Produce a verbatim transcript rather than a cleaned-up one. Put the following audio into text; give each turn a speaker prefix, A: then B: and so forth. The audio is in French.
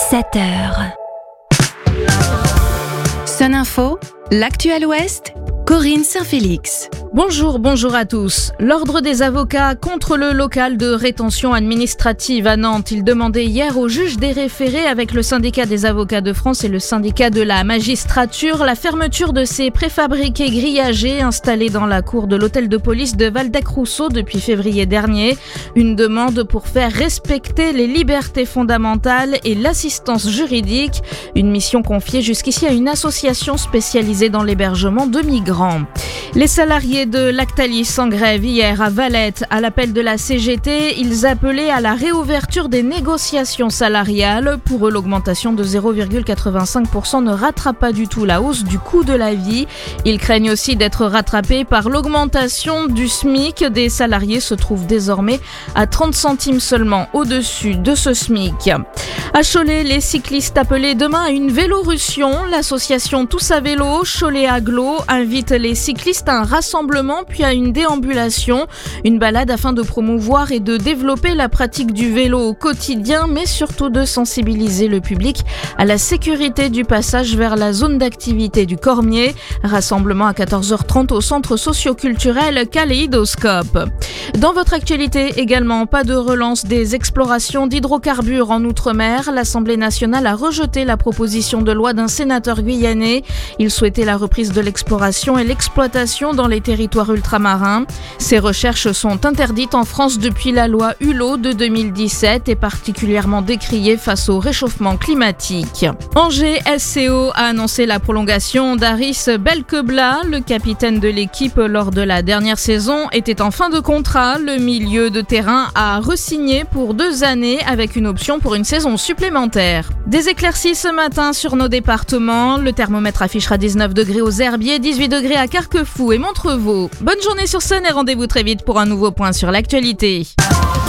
A: sept heures. Sun Info, l'actuel Ouest, Corinne Saint-Félix.
B: Bonjour, bonjour à tous. L'Ordre des avocats contre le local de rétention administrative à Nantes. Il demandait hier au juge des référés avec le syndicat des avocats de France et le syndicat de la magistrature la fermeture de ces préfabriqués grillagés installés dans la cour de l'hôtel de police de Waldeck-Rousseau depuis février dernier. Une demande pour faire respecter les libertés fondamentales et l'assistance juridique. Une mission confiée jusqu'ici à une association spécialisée dans l'hébergement de migrants. Les salariés de Lactalis en grève hier à Valette. À l'appel de la C G T, ils appelaient à la réouverture des négociations salariales. Pour eux, l'augmentation de zéro virgule quatre-vingt-cinq pour cent ne rattrape pas du tout la hausse du coût de la vie. Ils craignent aussi d'être rattrapés par l'augmentation du SMIC. Des salariés se trouvent désormais à trente centimes seulement au-dessus de ce SMIC. À Cholet, les cyclistes appelés demain à une vélorussion. L'association Tous à vélo, Cholet Agglo, invite les cyclistes à un rassemblement puis à une déambulation. Une balade afin de promouvoir et de développer la pratique du vélo au quotidien, mais surtout de sensibiliser le public à la sécurité du passage vers la zone d'activité du Cormier. Rassemblement à quatorze heures trente au centre socio-culturel Kaléidoscope. Dans votre actualité également, pas de relance des explorations d'hydrocarbures en Outre-mer. L'Assemblée nationale a rejeté la proposition de loi d'un sénateur guyanais. Il souhaitait la reprise de l'exploration et l'exploitation dans les territoires ultramarins. Ces recherches sont interdites en France depuis la loi Hulot de deux mille dix-sept et particulièrement décriées face au réchauffement climatique. Angers S C O a annoncé la prolongation d'Aris Belkebla. Le capitaine de l'équipe lors de la dernière saison était en fin de contrat. Le milieu de terrain a re-signé pour deux années avec une option pour une saison supplémentaire. Des éclaircies ce matin sur nos départements. Le thermomètre affichera dix-neuf degrés aux Herbiers, dix-huit degrés à Carquefou et Montrevaux. Bonne journée sur Sun et rendez-vous très vite pour un nouveau point sur l'actualité.